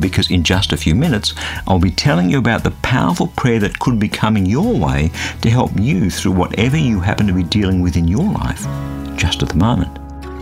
because in just a few minutes, I'll be telling you about the powerful prayer that could be coming your way to help you through whatever you happen to be dealing with in your life just at the moment.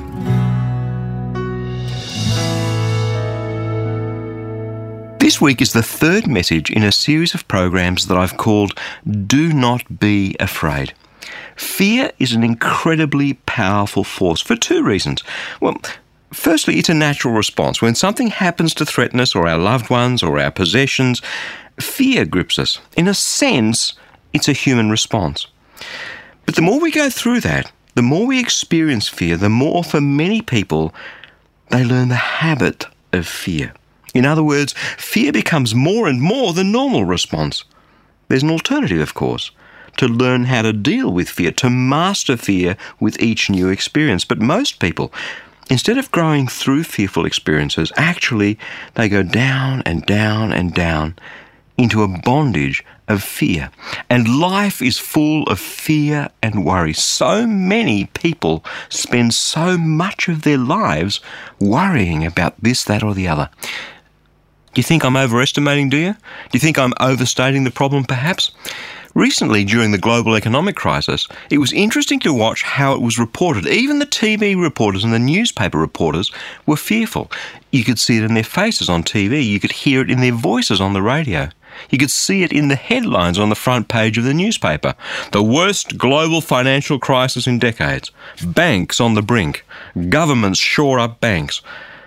This week is the third message in a series of programs that I've called Do Not Be Afraid. Fear is an incredibly powerful force for two reasons. Well, firstly, it's a natural response. When something happens to threaten us or our loved ones or our possessions, fear grips us. In a sense, it's a human response. But the more we go through that, the more we experience fear, the more for many people, they learn the habit of fear. In other words, fear becomes more and more the normal response. There's an alternative, of course, to learn how to deal with fear, to master fear with each new experience. But most people, instead of growing through fearful experiences, actually they go down and down and down into a bondage of fear. And life is full of fear and worry. So many people spend so much of their lives worrying about this, that, or the other. Do you think I'm overestimating, do you? Do you think I'm overstating the problem, perhaps? Recently, during the global economic crisis, it was interesting to watch how it was reported. Even the TV reporters and the newspaper reporters were fearful. You could see it in their faces on TV. You could hear it in their voices on the radio. You could see it in the headlines on the front page of the newspaper. The worst global financial crisis in decades. Banks on the brink. Governments shore up banks.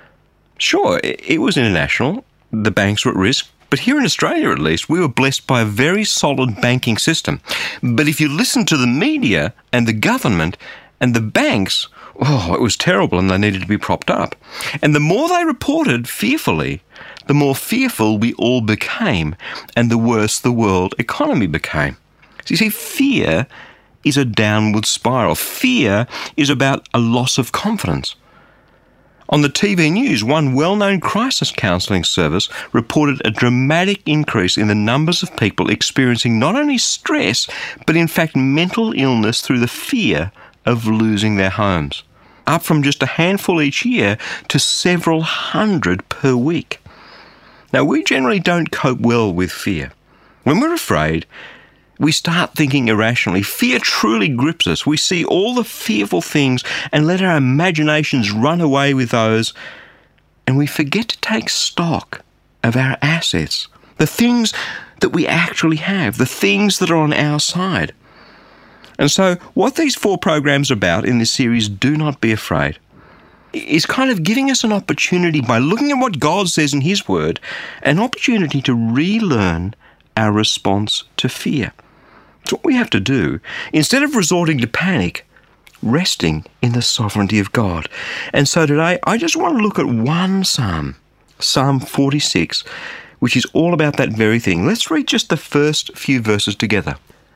Sure, it was international. The banks were at risk. But here in Australia, at least, we were blessed by a very solid banking system. But if you listen to the media and the government and the banks, it was terrible and they needed to be propped up. And the more they reported fearfully, the more fearful we all became and the worse the world economy became. So you see, fear is a downward spiral. Fear is about a loss of confidence. On the TV news, one well-known crisis counselling service reported a dramatic increase in the numbers of people experiencing not only stress, but in fact mental illness through the fear of losing their homes. Up from just a handful each year to several hundred per week. Now, we generally don't cope well with fear. When we're afraid, we start thinking irrationally. Fear truly grips us. We see all the fearful things and let our imaginations run away with those, and we forget to take stock of our assets, the things that we actually have, the things that are on our side. And so what these 4 programs are about in this series, Do Not Be Afraid, is kind of giving us an opportunity, by looking at what God says in His Word, an opportunity to relearn our response to fear. It's what we have to do. Instead of resorting to panic, resting in the sovereignty of God. And so today, I just want to look at one psalm, Psalm 46, which is all about that very thing. Let's read just the first few verses together.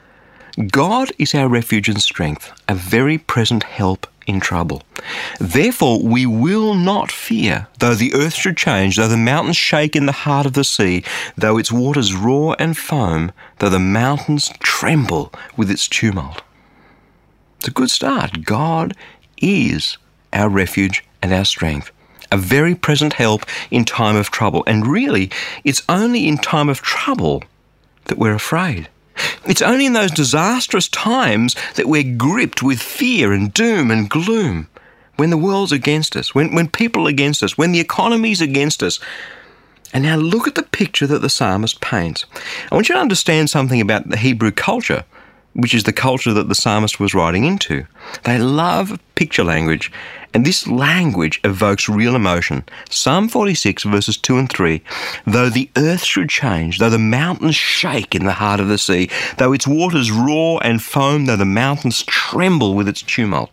God is our refuge and strength, a very present help in trouble. Therefore we will not fear, though the earth should change, though the mountains shake in the heart of the sea, though its waters roar and foam, though the mountains tremble with its tumult. It's a good start. God is our refuge and our strength, a very present help in time of trouble. And really, it's only in time of trouble that we're afraid. It's only in those disastrous times that we're gripped with fear and doom and gloom. When the world's against us, when people are against us, when the economy's against us. And now look at the picture that the psalmist paints. I want you to understand something about the Hebrew culture, which is the culture that the psalmist was writing into. They love picture language, and this language evokes real emotion. Psalm 46, verses 2 and 3, though the earth should change, though the mountains shake in the heart of the sea, though its waters roar and foam, though the mountains tremble with its tumult.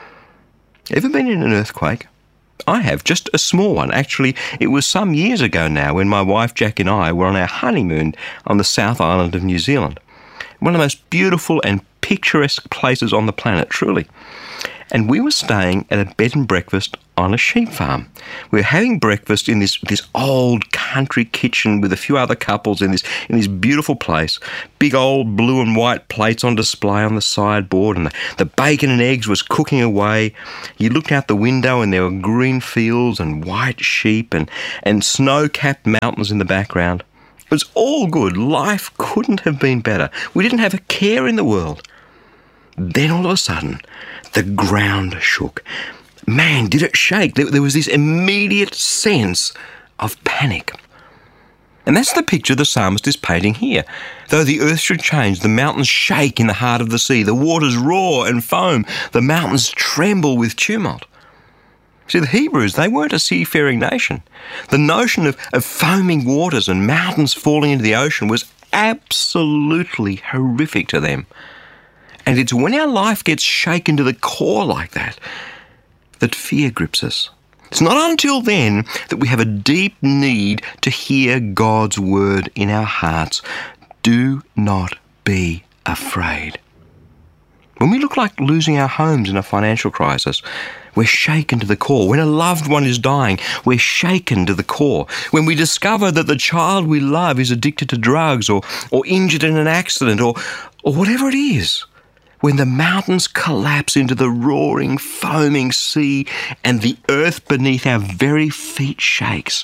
Ever been in an earthquake? I have, just a small one. Actually, it was some years ago now when my wife Jack and I were on our honeymoon on the South Island of New Zealand. One of the most beautiful and picturesque places on the planet, truly. and we were staying at a bed and breakfast on a sheep farm. We were having breakfast in this old country kitchen with a few other couples in this beautiful place. Big old blue and white plates on display on the sideboard, and the bacon and eggs was cooking away. You looked out the window and there were green fields and white sheep and snow-capped mountains in the background. It was all good. Life couldn't have been better. We didn't have a care in the world. Then all of a sudden, the ground shook. Man, did it shake. There was this immediate sense of panic. And that's the picture the psalmist is painting here. Though the earth should change, the mountains shake in the heart of the sea, the waters roar and foam, the mountains tremble with tumult. See, the Hebrews, they weren't a seafaring nation. The notion of foaming waters and mountains falling into the ocean was absolutely horrific to them. And it's when our life gets shaken to the core like that fear grips us. It's not until then that we have a deep need to hear God's word in our hearts. Do not be afraid. When we look like losing our homes in a financial crisis, we're shaken to the core. When a loved one is dying, we're shaken to the core. When we discover that the child we love is addicted to drugs or injured in an accident or whatever it is, when the mountains collapse into the roaring, foaming sea and the earth beneath our very feet shakes,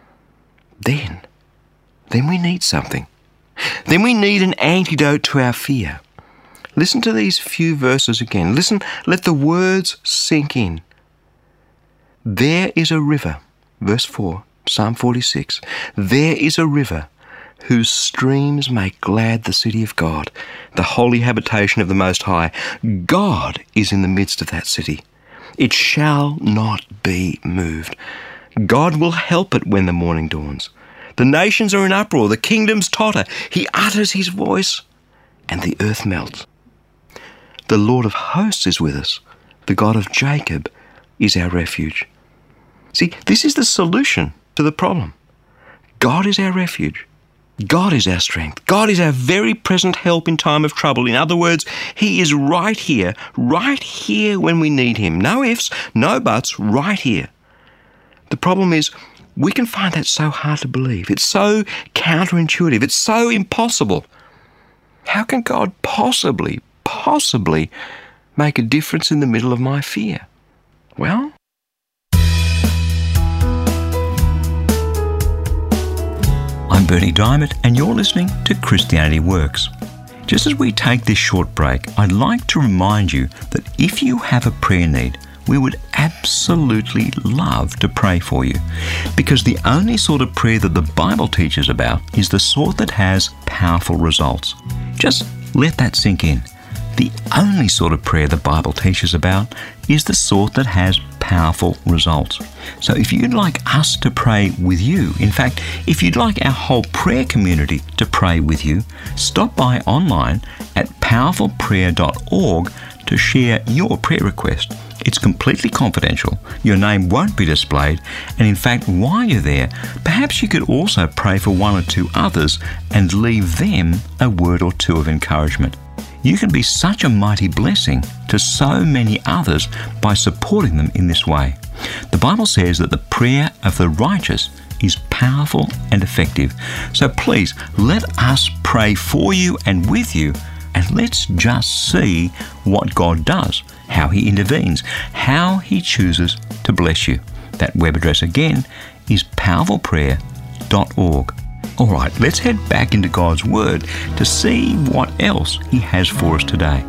then we need something. Then we need an antidote to our fear. Listen to these few verses again. Listen, let the words sink in. There is a river, verse 4, Psalm 46. There is a river whose streams make glad the city of God, the holy habitation of the Most High. God is in the midst of that city. It shall not be moved. God will help it when the morning dawns. The nations are in uproar, the kingdoms totter. He utters his voice, and the earth melts. The Lord of hosts is with us. The God of Jacob is our refuge. See, this is the solution to the problem. God is our refuge. God is our strength. God is our very present help in time of trouble. In other words, he is right here when we need him. No ifs, no buts, right here. The problem is we can find that so hard to believe. It's so counterintuitive. It's so impossible. How can God possibly make a difference in the middle of my fear? Well, I'm Bernie Diamond, and you're listening to Christianity Works. Just as we take this short break, I'd like to remind you that if you have a prayer need, we would absolutely love to pray for you, because the only sort of prayer that the Bible teaches about is the sort that has powerful results. Just let that sink in. The only sort of prayer the Bible teaches about is the sort that has powerful results. So if you'd like us to pray with you, in fact, if you'd like our whole prayer community to pray with you, stop by online at powerfulprayer.org to share your prayer request. It's completely confidential. Your name won't be displayed. And in fact, while you're there, perhaps you could also pray for one or two others and leave them a word or two of encouragement. You can be such a mighty blessing to so many others by supporting them in this way. The Bible says that the prayer of the righteous is powerful and effective. So please, let us pray for you and with you, and let's just see what God does, how he intervenes, how he chooses to bless you. That web address again is powerfulprayer.org. All right, let's head back into God's Word to see what else he has for us today.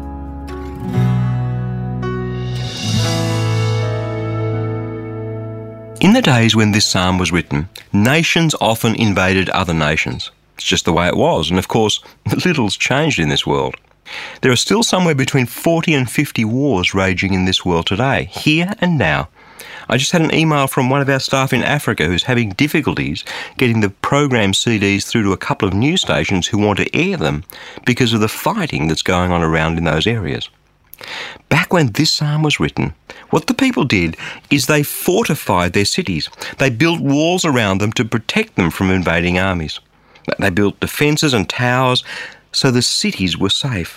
In the days when this psalm was written, nations often invaded other nations. It's just the way it was, and of course, little's changed in this world. There are still somewhere between 40 and 50 wars raging in this world today, here and now. I just had an email from one of our staff in Africa who's having difficulties getting the program CDs through to a couple of news stations who want to air them because of the fighting that's going on around in those areas. Back when this psalm was written, what the people did is they fortified their cities. They built walls around them to protect them from invading armies. They built defences and towers so the cities were safe.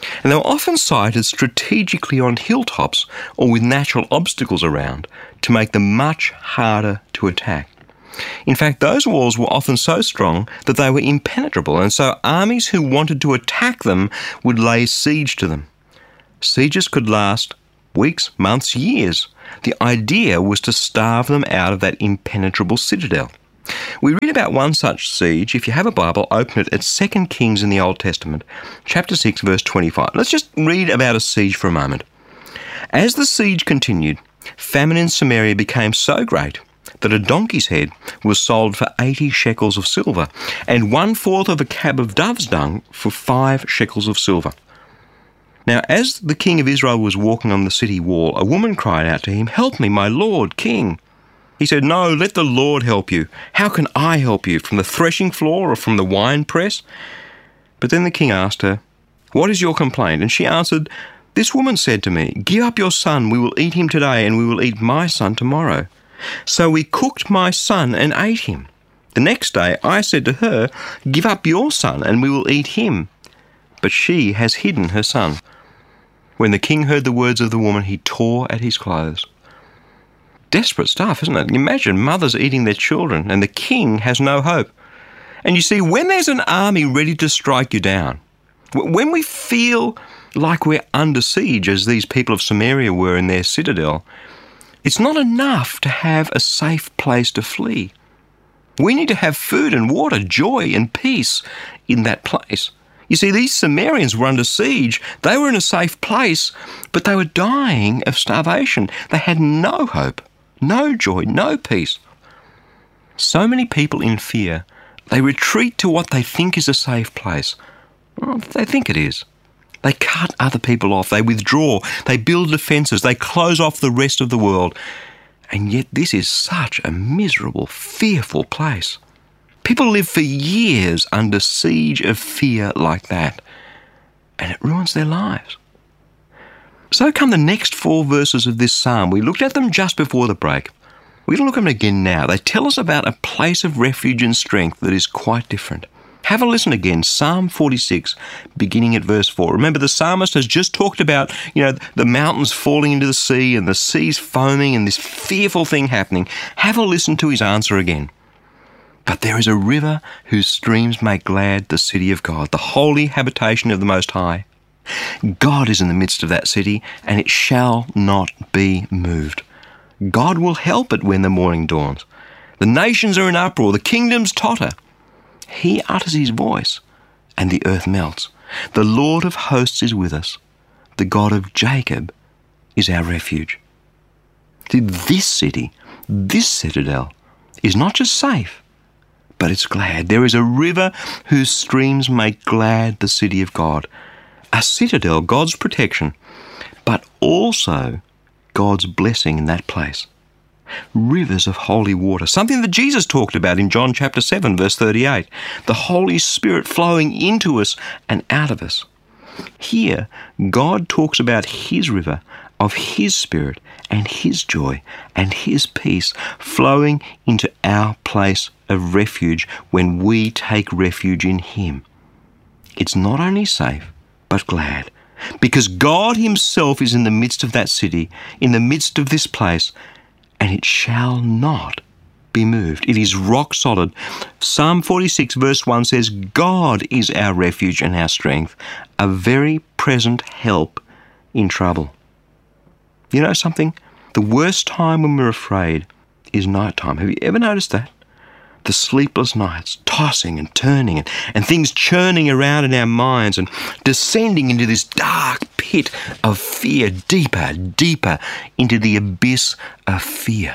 And they were often sited strategically on hilltops or with natural obstacles around to make them much harder to attack. In fact, those walls were often so strong that they were impenetrable, and so armies who wanted to attack them would lay siege to them. Sieges could last weeks, months, years. The idea was to starve them out of that impenetrable citadel. We read about one such siege. If you have a Bible, open it at 2 Kings in the Old Testament, chapter 6, verse 25. Let's just read about a siege for a moment. As the siege continued, famine in Samaria became so great that a donkey's head was sold for 80 shekels of silver, and 1/4 of a cab of dove's dung for 5 shekels of silver. Now, as the king of Israel was walking on the city wall, a woman cried out to him, "Help me, my lord, king." He said, "No, let the Lord help you. How can I help you? From the threshing floor or from the wine press?" But then the king asked her, "What is your complaint?" And she answered, "This woman said to me, 'Give up your son, we will eat him today, and we will eat my son tomorrow.' So we cooked my son and ate him. The next day I said to her, 'Give up your son, and we will eat him.' But she has hidden her son." When the king heard the words of the woman, he tore at his clothes. Desperate stuff, isn't it? Imagine mothers eating their children, and the king has no hope. And you see, when there's an army ready to strike you down, when we feel like we're under siege, as these people of Samaria were in their citadel, it's not enough to have a safe place to flee. We need to have food and water, joy and peace in that place. You see, these Samaritans were under siege. They were in a safe place, but they were dying of starvation. They had no hope, no joy, no peace. So many people in fear, they retreat to what they think is a safe place. Well, they think it is. They cut other people off. They withdraw. They build defences. They close off the rest of the world. And yet this is such a miserable, fearful place. People live for years under siege of fear like that, and it ruins their lives. So come the next 4 verses of this psalm. We looked at them just before the break. We're going to look at them again now. They tell us about a place of refuge and strength that is quite different. Have a listen again, Psalm 46, beginning at verse 4. Remember, the psalmist has just talked about, the mountains falling into the sea and the seas foaming and this fearful thing happening. Have a listen to his answer again. "But there is a river whose streams make glad the city of God, the holy habitation of the Most High. God is in the midst of that city, and it shall not be moved. God will help it when the morning dawns. The nations are in uproar, the kingdoms totter. He utters his voice, and the earth melts. The Lord of hosts is with us. The God of Jacob is our refuge." See, this city, this citadel, is not just safe, but it's glad. There is a river whose streams make glad the city of God. A citadel, God's protection, but also God's blessing in that place. Rivers of holy water, something that Jesus talked about in John chapter 7, verse 38. The Holy Spirit flowing into us and out of us. Here, God talks about his river of his Spirit and his joy and his peace flowing into our place of refuge when we take refuge in him. It's not only safe, but glad, because God himself is in the midst of that city, in the midst of this place, and it shall not be moved. It is rock solid. Psalm 46 verse 1 says, "God is our refuge and our strength, a very present help in trouble." You know something? The worst time when we're afraid is nighttime. Have you ever noticed that? The sleepless nights, tossing and turning and things churning around in our minds and descending into this dark pit of fear, deeper, deeper into the abyss of fear.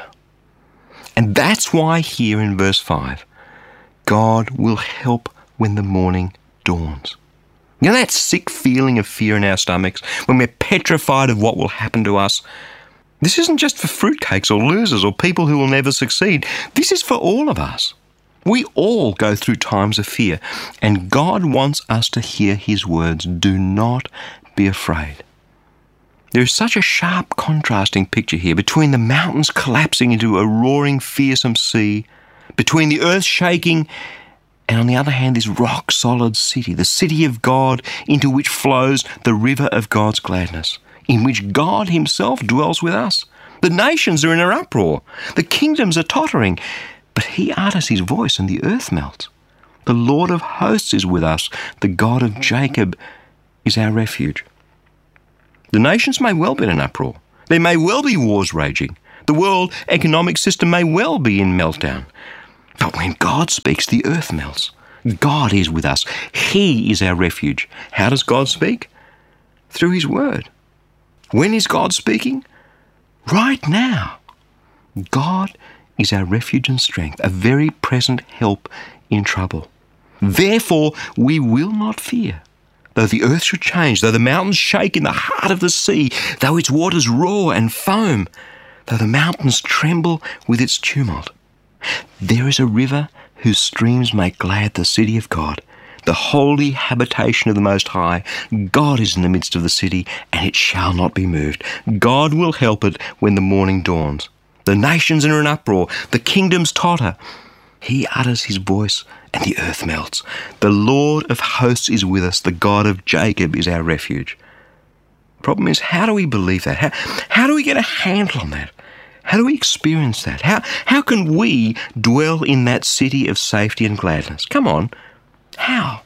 And that's why here in verse 5, God will help when the morning dawns. You know that sick feeling of fear in our stomachs when we're petrified of what will happen to us? This isn't just for fruitcakes or losers or people who will never succeed. This is for all of us. We all go through times of fear, and God wants us to hear his words, "Do not be afraid." There is such a sharp contrasting picture here between the mountains collapsing into a roaring, fearsome sea, between the earth shaking And on the other hand, this rock-solid city, the city of God into which flows the river of God's gladness, in which God himself dwells with us. The nations are in an uproar. The kingdoms are tottering. But he utters his voice and the earth melts. The Lord of hosts is with us. The God of Jacob is our refuge. The nations may well be in an uproar. There may well be wars raging. The world economic system may well be in meltdown. But when God speaks, the earth melts. God is with us. He is our refuge. How does God speak? Through his word. When is God speaking? Right now. God is our refuge and strength, a very present help in trouble. Therefore, we will not fear. Though the earth should change, though the mountains shake in the heart of the sea, though its waters roar and foam, though the mountains tremble with its tumult. There is a river whose streams make glad the city of God, the holy habitation of the Most High. God is in the midst of the city, and it shall not be moved. God will help it when the morning dawns. The nations are in an uproar. The kingdoms totter. He utters his voice, and the earth melts. The Lord of hosts is with us. The God of Jacob is our refuge. Problem is, how do we believe that? How do we get a handle on that? How do we experience that? How can we dwell in that city of safety and gladness? Come on. How?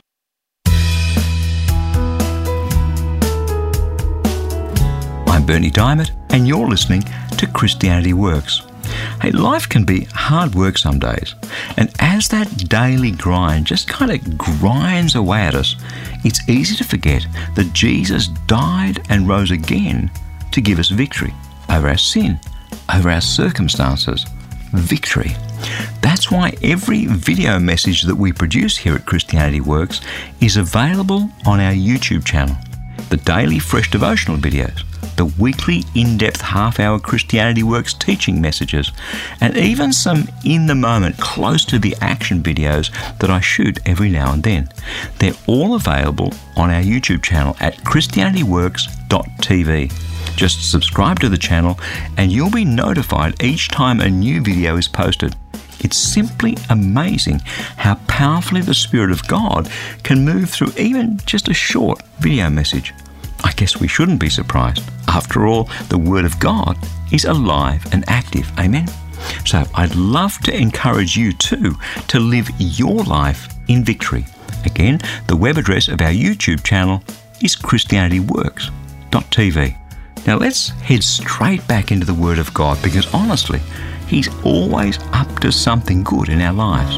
I'm Bernie Diamond, and you're listening to Christianity Works. Hey, life can be hard work some days, and as that daily grind just kind of grinds away at us, it's easy to forget that Jesus died and rose again to give us victory over our sin, over our circumstances. Victory. That's why every video message that we produce here at Christianity Works is available on our YouTube channel. The daily fresh devotional videos, the weekly in-depth half-hour Christianity Works teaching messages, and even some in-the-moment, close-to-the-action videos that I shoot every now and then. They're all available on our YouTube channel at christianityworks.tv. Just subscribe to the channel and you'll be notified each time a new video is posted. It's simply amazing how powerfully the Spirit of God can move through even just a short video message. I guess we shouldn't be surprised. After all, the Word of God is alive and active. Amen? So I'd love to encourage you too to live your life in victory. Again, the web address of our YouTube channel is christianityworks.tv. Now let's head straight back into the Word of God, because honestly, He's always up to something good in our lives.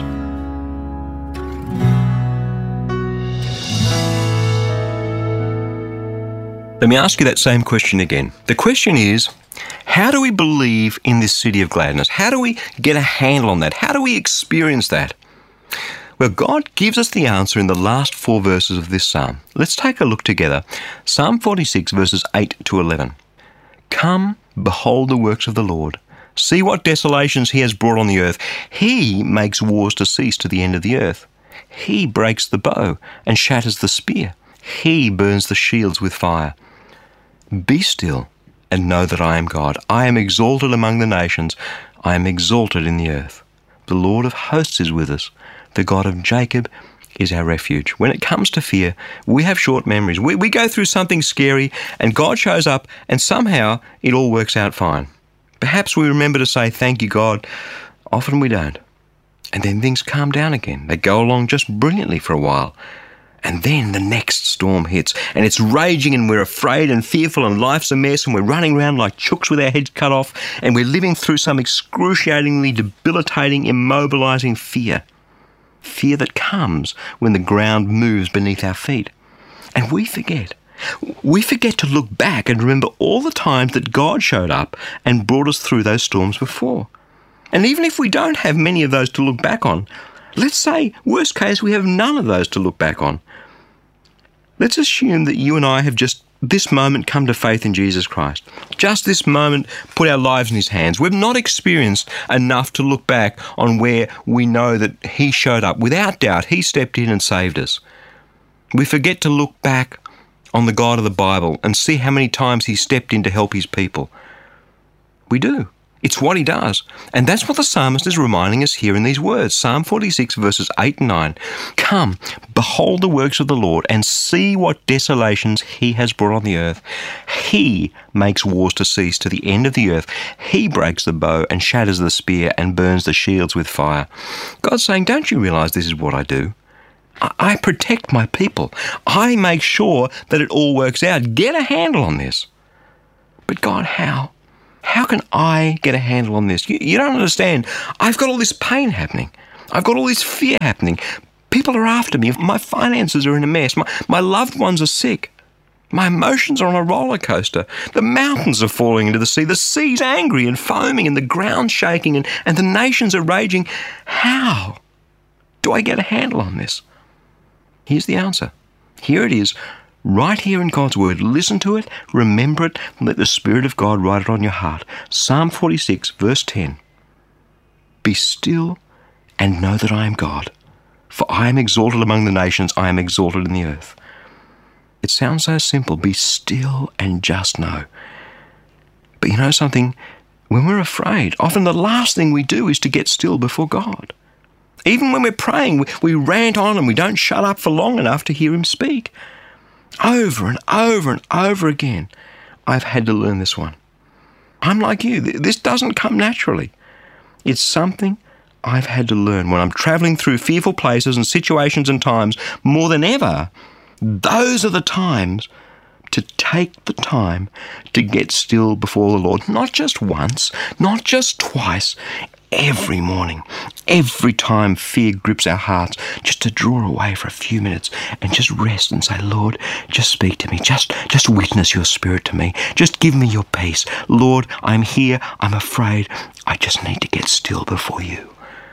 Let me ask you that same question again. The question is, how do we believe in this city of gladness? How do we get a handle on that? How do we experience that? Well, God gives us the answer in the last 4 verses of this psalm. Let's take a look together. Psalm 46, verses 8 to 11. Come, behold the works of the Lord. See what desolations he has brought on the earth. He makes wars to cease to the end of the earth. He breaks the bow and shatters the spear. He burns the shields with fire. Be still and know that I am God. I am exalted among the nations. I am exalted in the earth. The Lord of hosts is with us. The God of Jacob is our refuge. When it comes to fear, we have short memories. We go through something scary and God shows up and somehow it all works out fine. Perhaps we remember to say, thank you, God. Often we don't. And then things calm down again. They go along just brilliantly for a while. And then the next storm hits and it's raging and we're afraid and fearful and life's a mess and we're running around like chooks with our heads cut off and we're living through some excruciatingly debilitating, immobilizing fear. Fear that comes when the ground moves beneath our feet. And we forget. We forget to look back and remember all the times that God showed up and brought us through those storms before. And even if we don't have many of those to look back on, let's say, worst case, we have none of those to look back on. Let's assume that you and I have just this moment come to faith in Jesus Christ. Just this moment put our lives in his hands. We've not experienced enough to look back on where we know that he showed up. Without doubt, he stepped in and saved us. We forget to look back on the God of the Bible and see how many times he stepped in to help his people. We do. It's what he does. And that's what the psalmist is reminding us here in these words. Psalm 46 verses 8 and 9. Come, behold the works of the Lord and see what desolations he has brought on the earth. He makes wars to cease to the end of the earth. He breaks the bow and shatters the spear and burns the shields with fire. God's saying, don't you realize this is what I do? I protect my people. I make sure that it all works out. Get a handle on this. But God, how? How can I get a handle on this? You don't understand. I've got all this pain happening. I've got all this fear happening. People are after me. My finances are in a mess. My loved ones are sick. My emotions are on a roller coaster. The mountains are falling into the sea. The sea's angry and foaming and the ground's shaking and the nations are raging. How do I get a handle on this? Here's the answer. Here it is. Right here in God's Word. Listen to it, remember it, and let the Spirit of God write it on your heart. Psalm 46, verse 10. Be still and know that I am God, for I am exalted among the nations, I am exalted in the earth. It sounds so simple. Be still and just know. But you know something? When we're afraid, often the last thing we do is to get still before God. Even when we're praying, we rant on and we don't shut up for long enough to hear Him speak. Over and over and over again, I've had to learn this one. I'm like you. This doesn't come naturally. It's something I've had to learn when I'm traveling through fearful places and situations and times more than ever. Those are the times to take the time to get still before the Lord. Not just once, not just twice, every morning, every time fear grips our hearts, just to draw away for a few minutes and just rest and say, Lord, just speak to me. Just witness your Spirit to me. Just give me your peace. Lord, I'm here. I'm afraid. I just need to get still before you.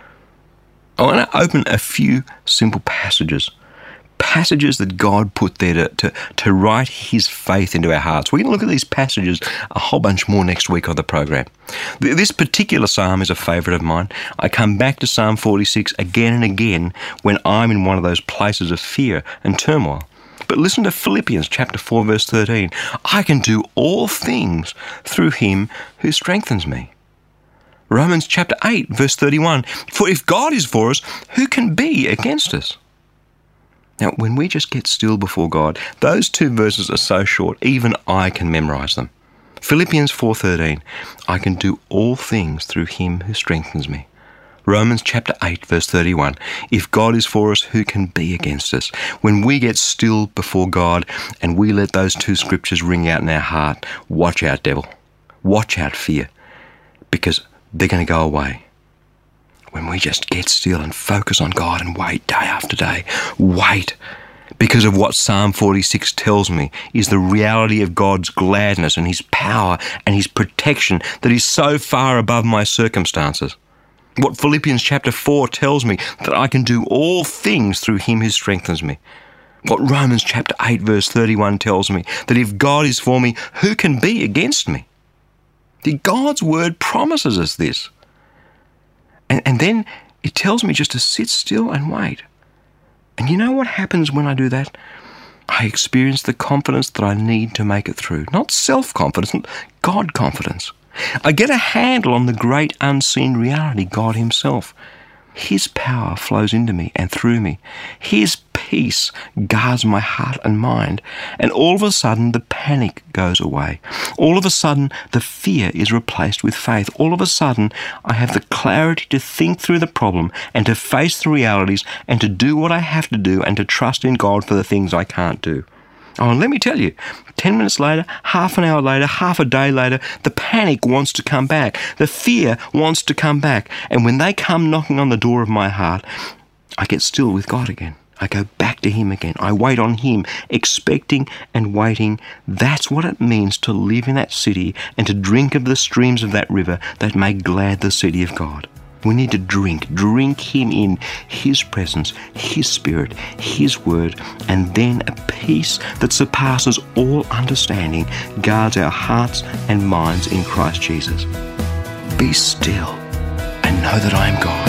I want to open a few simple passages that God put there to write His faith into our hearts. We're going to look at these passages a whole bunch more next week on the program. This particular psalm is a favourite of mine. I come back to Psalm 46 again and again when I'm in one of those places of fear and turmoil. But listen to Philippians chapter 4 verse 13. I can do all things through Him who strengthens me. Romans chapter 8 verse 31. For if God is for us, who can be against us? Now, when we just get still before God, those two verses are so short, even I can memorize them. Philippians 4:13, I can do all things through Him who strengthens me. Romans chapter 8, verse 31, if God is for us, who can be against us? When we get still before God and we let those two scriptures ring out in our heart, watch out, devil. Watch out, fear, because they're going to go away. When we just get still and focus on God and wait day after day, wait, because of what Psalm 46 tells me is the reality of God's gladness and His power and His protection that is so far above my circumstances. What Philippians chapter 4 tells me, that I can do all things through Him who strengthens me. What Romans chapter 8 verse 31 tells me, that if God is for me, who can be against me? God's word promises us this. And then it tells me just to sit still and wait. And you know what happens when I do that? I experience the confidence that I need to make it through. Not self-confidence, God confidence. I get a handle on the great unseen reality, God Himself. His power flows into me and through me. His peace guards my heart and mind. And all of a sudden, the panic goes away. All of a sudden, the fear is replaced with faith. All of a sudden, I have the clarity to think through the problem and to face the realities and to do what I have to do and to trust in God for the things I can't do. Oh, and let me tell you, 10 minutes later, half an hour later, half a day later, the panic wants to come back. The fear wants to come back. And when they come knocking on the door of my heart, I get still with God again. I go back to Him again. I wait on Him, expecting and waiting. That's what it means to live in that city and to drink of the streams of that river that make glad the city of God. We need to drink Him in, His presence, His Spirit, His Word, and then a peace that surpasses all understanding guards our hearts and minds in Christ Jesus. Be still and know that I am God.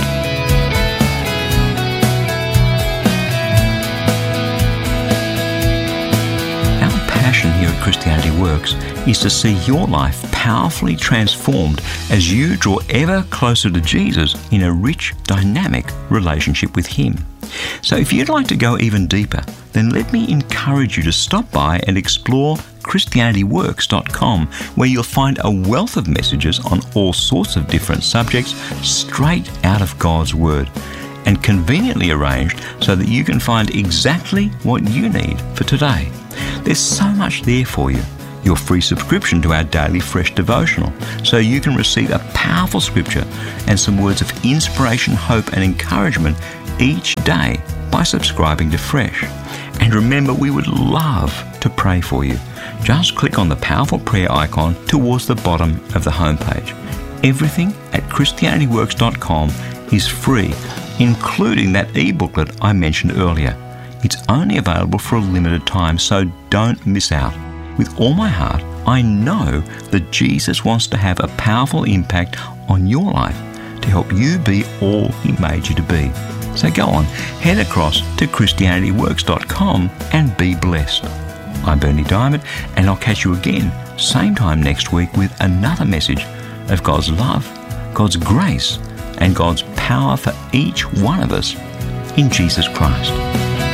Our passion here at Christianity Works Works is to see your life powerfully transformed as you draw ever closer to Jesus in a rich, dynamic relationship with Him. So if you'd like to go even deeper, then let me encourage you to stop by and explore ChristianityWorks.com, where you'll find a wealth of messages on all sorts of different subjects straight out of God's Word, and conveniently arranged so that you can find exactly what you need for today. There's so much there for you. Your free subscription to our daily Fresh devotional, so you can receive a powerful scripture and some words of inspiration, hope and encouragement each day by subscribing to Fresh. And remember, we would love to pray for you. Just click on the powerful prayer icon towards the bottom of the homepage. Everything at ChristianityWorks.com is free, including that e-booklet I mentioned earlier. It's only available for a limited time, so don't miss out. With all my heart, I know that Jesus wants to have a powerful impact on your life to help you be all He made you to be. So go on, head across to ChristianityWorks.com and be blessed. I'm Berni Dymet, and I'll catch you again, same time next week, with another message of God's love, God's grace, and God's power for each one of us in Jesus Christ.